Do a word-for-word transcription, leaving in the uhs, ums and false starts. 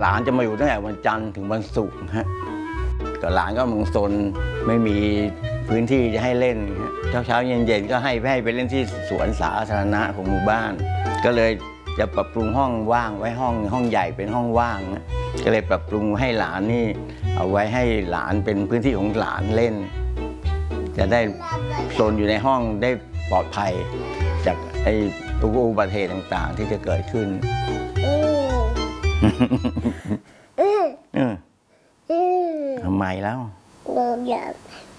หลานจะมาอยู่ตั้งแต่วันจันทร์ถึงวันศุกร์ฮะก็หลานก็มึงซนไม่มีพื้นที่จะให้เล่นเช้าเช้าเย็นเย็นก็ให้ให้ไปเล่นที่สวนสาธารณะของหมู่บ้านก็เลยจะปรับปรุงห้องว่างไว้ห้องห้องใหญ่เป็นห้องว่างนะก็เลยปรับปรุงให้หลานนี่เอาไว้ให้หลานเป็นพื้นที่ของหลานเล่นจะได้โซนอยู่ในห้องได้ปลอดภัยจากไอ้อุบัติเหตุต่างๆที่จะเกิดขึ้นทำไมแล้วเราอยาก